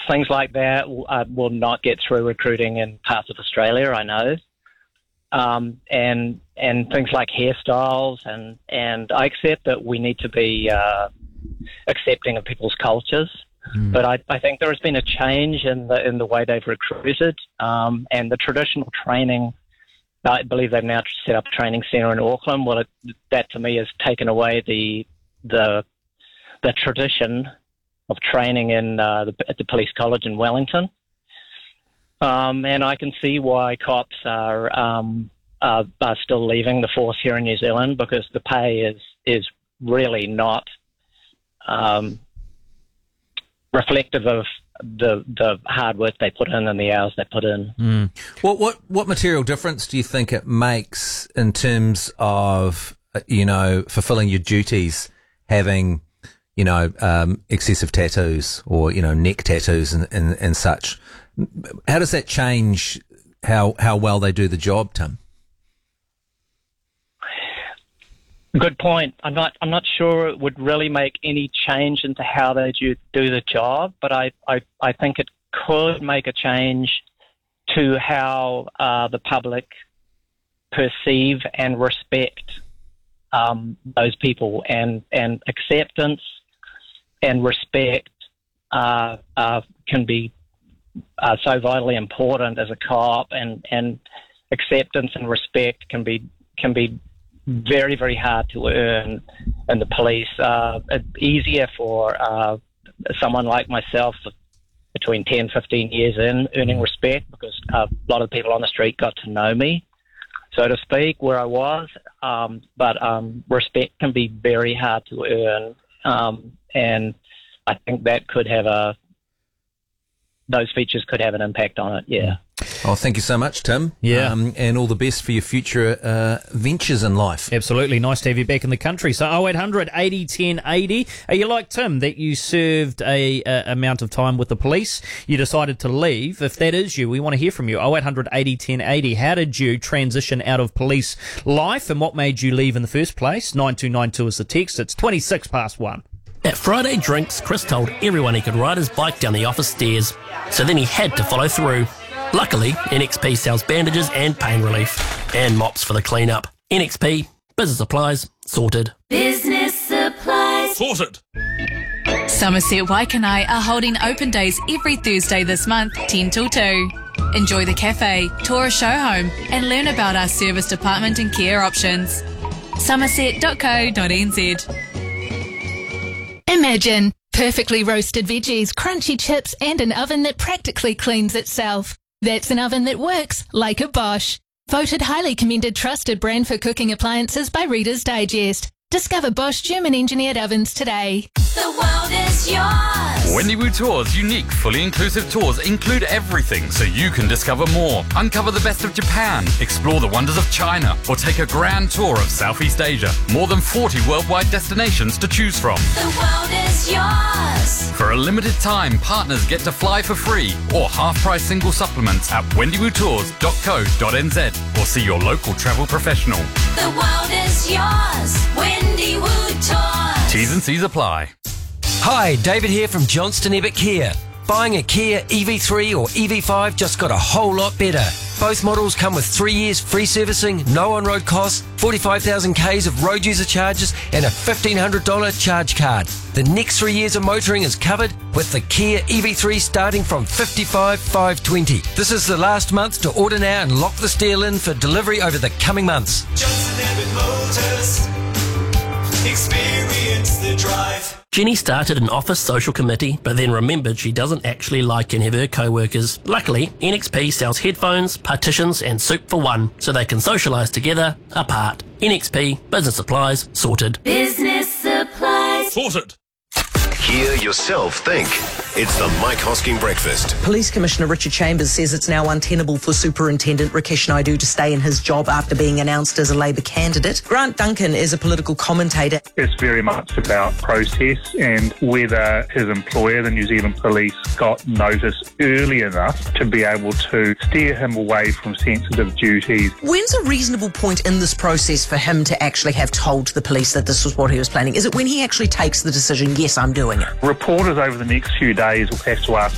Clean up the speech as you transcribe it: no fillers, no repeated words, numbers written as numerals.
things like that will not get through recruiting in parts of Australia, I know. And things like hairstyles, and I accept that we need to be accepting of people's cultures. But I think there has been a change in the way they've recruited, and the traditional training. I believe they've now set up a training centre in Auckland. Well, that to me has taken away the tradition of training at the police college in Wellington, and I can see why cops are still leaving the force here in New Zealand, because the pay is really not reflective of the hard work they put in and the hours they put in. What material difference do you think it makes in terms of fulfilling your duties, having excessive tattoos or neck tattoos and such? How does that change how well they do the job, Tim? Good point. I'm not sure it would really make any change into how they do the job, but I think it could make a change to how the public perceive and respect those people, and acceptance and respect can be so vitally important as a cop, and acceptance and respect can be very, very hard to earn in the police. It's easier for someone like myself between 10, 15 years in, earning respect, because a lot of people on the street got to know me, so to speak, where I was. But respect can be very hard to earn, and I think that could have those features could have an impact on it, yeah. Oh, thank you so much, Tim. Yeah. And all the best for your future ventures in life. Absolutely. Nice to have you back in the country. So 0800 80 10 80. Are you like Tim, that you served a amount of time with the police, you decided to leave? If that is you, we want to hear from you. 0800 80 10 80. How did you transition out of police life, and what made you leave in the first place? 9292 is the text. It's 26 past 1. At Friday Drinks, Chris told everyone he could ride his bike down the office stairs, so then he had to follow through. Luckily, NXP sells bandages and pain relief, and mops for the clean-up. NXP, business supplies, sorted. Business supplies, sorted. Somerset Waikanae are holding open days every Thursday this month, 10 till 2. Enjoy the cafe, tour a show home, and learn about our service department and care options. Somerset.co.nz. Imagine perfectly roasted veggies, crunchy chips, and an oven that practically cleans itself. That's an oven that works like a Bosch. Voted highly commended trusted brand for cooking appliances by Reader's Digest. Discover Bosch German-engineered ovens today. The world is yours. Wendy Wu Tours' unique, fully inclusive tours include everything so you can discover more. Uncover the best of Japan, explore the wonders of China, or take a grand tour of Southeast Asia. More than 40 worldwide destinations to choose from. The world is yours. For a limited time, partners get to fly for free or half-price single supplements at wendywootours.co.nz or see your local travel professional. The world is yours. Wendy Wu Tours. T's and C's apply. Hi, David here from Johnston Ebbett Kia. Buying a Kia EV3 or EV5 just got a whole lot better. Both models come with 3 years free servicing, no on-road costs, 45,000 Ks of road user charges, and a $1,500 charge card. The next 3 years of motoring is covered with the Kia EV3 starting from $55,520. This is the last month to order now and lock this deal in for delivery over the coming months. Johnston Ebbett Motors. Experience the drive. Jenny started an office social committee, but then remembered she doesn't actually like any of her co-workers. Luckily, NXP sells headphones, partitions and soup for one, so they can socialise together, apart. NXP, business supplies, sorted. Business supplies, sorted. Hear yourself think. It's the Mike Hosking Breakfast. Police Commissioner Richard Chambers says it's now untenable for Superintendent Rakesh Naidu to stay in his job after being announced as a Labour candidate. Grant Duncan is a political commentator. It's very much about process and whether his employer, the New Zealand Police, got notice early enough to be able to steer him away from sensitive duties. When's a reasonable point in this process for him to actually have told the police that this was what he was planning? Is it when he actually takes the decision, yes, I'm doing it? Reporters over the next few days will have to ask